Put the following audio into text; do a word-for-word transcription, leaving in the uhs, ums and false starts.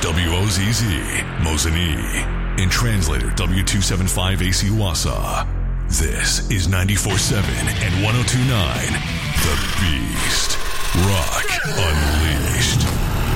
W O Z Z, Mosinee. In translator W two seventy-five A C Wausau. This is ninety-four point seven and one oh two point nine, The